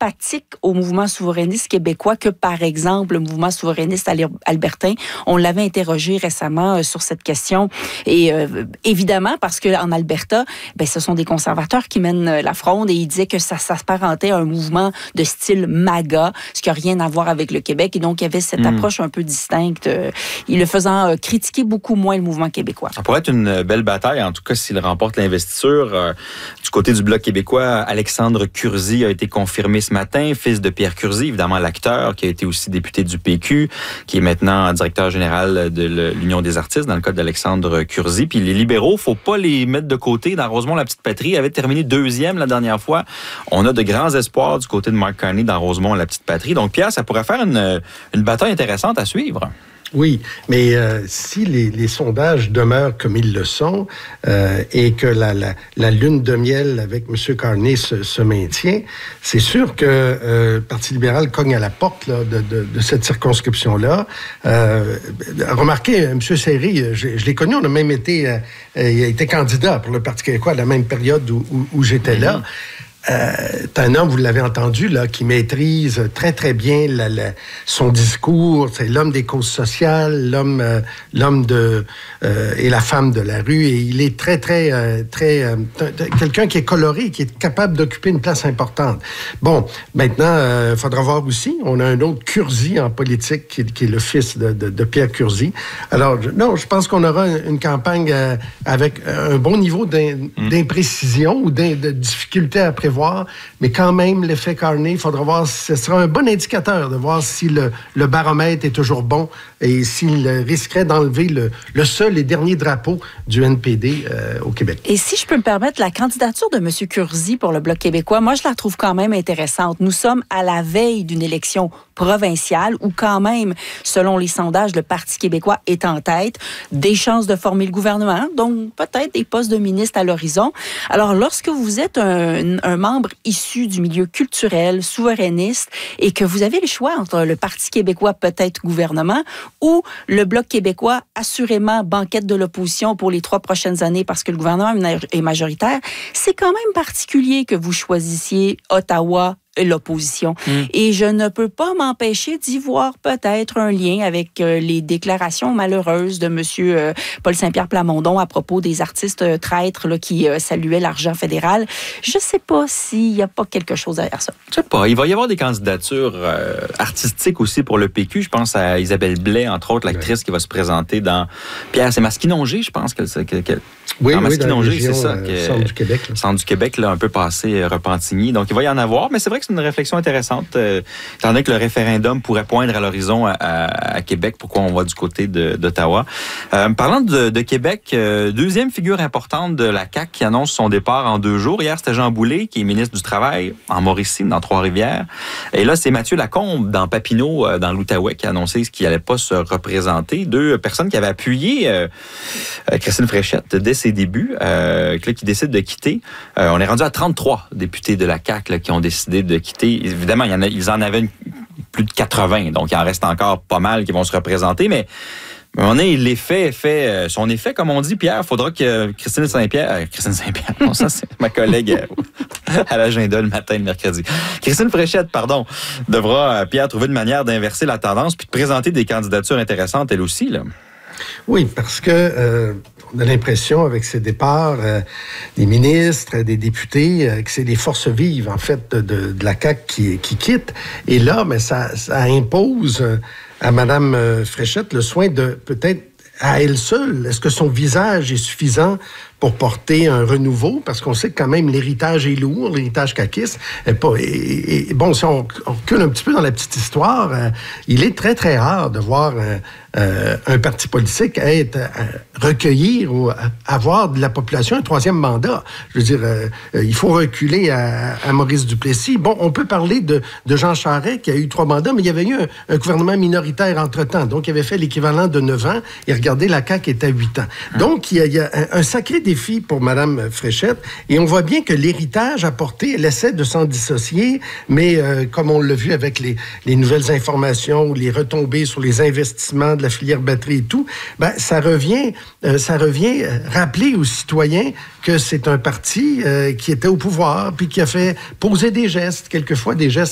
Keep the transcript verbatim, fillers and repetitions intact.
sympathique au mouvement souverainiste québécois que, par exemple, le mouvement souverainiste albertain. On l'avait interrogé récemment euh, sur cette question. Et euh, évidemment, parce qu'en Alberta, ben, ce sont des conservateurs qui mènent euh, la fronde et il disait que ça s'apparentait à un mouvement de style MAGA, ce qui n'a rien à voir avec le Québec. Et donc, il y avait cette mmh. approche un peu distincte. Euh, il le faisant euh, critiquer beaucoup moins le mouvement québécois. Ça pourrait être une belle bataille, en tout cas, s'il remporte l'investiture. Euh, du côté du Bloc québécois, Alexandre Curzi a été confirmé ce matin, fils de Pierre Curzi, évidemment l'acteur, qui a été aussi député du P Q, qui est maintenant directeur général de l'Union des artistes, dans le cas d'Alexandre Curzi. Puis les libéraux, faut pas les mettre de côté. Dans Rosemont, la petite patrie avait terminé deuxième la dernière fois. On a de grands espoirs du côté de Mark Carney dans Rosemont, la petite patrie. Donc, Pierre, ça pourrait faire une, une bataille intéressante à suivre. Oui, mais euh, si les, les sondages demeurent comme ils le sont euh, et que la, la, la lune de miel avec M. Carney se, se maintient, c'est sûr que euh, le Parti libéral cogne à la porte là, de, de, de cette circonscription-là. Euh, remarquez, M. Seri, je, je l'ai connu, on a même été, euh, il a été candidat pour le Parti québécois à la même période où, où, où j'étais là. Euh, c'est un homme, vous l'avez entendu, là, qui maîtrise très, très bien la, la, son discours. C'est l'homme des causes sociales, l'homme, euh, l'homme de, euh, et la femme de la rue. Et il est très, très, euh, très... Euh, quelqu'un qui est coloré, qui est capable d'occuper une place importante. Bon, maintenant, il euh, faudra voir aussi. On a un autre Curzi en politique, qui, qui est le fils de, de, de Pierre Curzi. Alors, je, non, je pense qu'on aura une, une campagne euh, avec un bon niveau d'im, mmh. d'imprécision ou d'im, de difficulté à prévoir. Mais quand même, l'effet Carney, il faudra voir, ce sera un bon indicateur de voir si le, le baromètre est toujours bon et s'il risquerait d'enlever le, le seul et dernier drapeau du N P D euh, au Québec. Et si je peux me permettre, la candidature de M. Curzi pour le Bloc québécois, moi, je la trouve quand même intéressante. Nous sommes à la veille d'une élection provinciale où quand même, selon les sondages, le Parti québécois est en tête, des chances de former le gouvernement, donc peut-être des postes de ministre à l'horizon. Alors, lorsque vous êtes un, un membre issu du milieu culturel, souverainiste, et que vous avez le choix entre le Parti québécois, peut-être gouvernement, ou le Bloc québécois, assurément banquette de l'opposition pour les trois prochaines années parce que le gouvernement est majoritaire, c'est quand même particulier que vous choisissiez Ottawa, l'opposition. Mmh. Et je ne peux pas m'empêcher d'y voir peut-être un lien avec euh, les déclarations malheureuses de M. Euh, Paul Saint-Pierre Plamondon à propos des artistes euh, traîtres là, qui euh, saluaient l'argent fédéral. Je ne sais pas s'il n'y a pas quelque chose derrière ça. Je sais pas. Il va y avoir des candidatures euh, artistiques aussi pour le P Q. Je pense à Isabelle Blais, entre autres, l'actrice ouais. qui va se présenter dans... Pierre, c'est Masquinongé, je pense qu'elle... qu'elle... Oui, dans oui, dans la région, région, c'est ça. Euh, centre du Québec. Là. Centre du Québec, là, un peu passé euh, Repentigny. Donc, il va y en avoir, mais c'est vrai que c'est une réflexion intéressante, euh, étant donné que le référendum pourrait poindre à l'horizon à, à, à Québec. Pourquoi on va du côté de, d'Ottawa? Euh, parlant de, de Québec, euh, deuxième figure importante de la C A Q qui annonce son départ en deux jours. Hier, c'était Jean Boulet, qui est ministre du Travail en Mauricie, dans Trois-Rivières. Et là, c'est Mathieu Lacombe, dans Papineau, euh, dans l'Outaouais, qui a annoncé qu'il n'allait pas se représenter. Deux personnes qui avaient appuyé euh, Christine Fréchette dès ses débuts. Euh, qui décide de quitter. Euh, on est rendu à trente-trois députés de la C A Q là, qui ont décidé de quitter. Évidemment, il y en a, ils en avaient une, plus de quatre-vingts, donc il en reste encore pas mal qui vont se représenter, mais à un moment donné, l'effet fait euh, son effet, comme on dit, Pierre. Il faudra que Christine Saint-Pierre... Euh, Christine Saint-Pierre, non, ça, c'est ma collègue euh, à l'agenda le matin, le mercredi. Christine Fréchette, pardon, devra, euh, Pierre, trouver une manière d'inverser la tendance puis de présenter des candidatures intéressantes, elle aussi, là. Oui, parce que euh, on a l'impression, avec ces départs euh, des ministres, des députés, euh, que c'est les forces vives, en fait, de, de, de la C A Q qui, qui quittent. Et là, mais ça, ça impose euh, à Mme Fréchette le soin de, peut-être, à elle seule, est-ce que son visage est suffisant pour porter un renouveau, parce qu'on sait que quand même l'héritage est lourd, l'héritage caquiste. Et, pas, et, et bon, si on, on recule un petit peu dans la petite histoire, euh, il est très, très rare de voir euh, euh, un parti politique être, euh, recueillir ou euh, avoir de la population un troisième mandat. Je veux dire, euh, il faut reculer à, à Maurice Duplessis. Bon, on peut parler de, de Jean Charest, qui a eu trois mandats, mais il y avait eu un, un gouvernement minoritaire entre-temps, donc il avait fait l'équivalent de neuf ans, et regardez, la C A Q est à huit ans. Donc, il y a, il y a un, un sacré défi pour Mme Fréchette, et on voit bien que l'héritage apporté, elle essaie de s'en dissocier, mais euh, comme on l'a vu avec les, les nouvelles informations ou les retombées sur les investissements de la filière batterie et tout, ben, ça revient, euh, ça revient rappeler aux citoyens que c'est un parti euh, qui était au pouvoir, puis qui a fait poser des gestes, quelquefois des gestes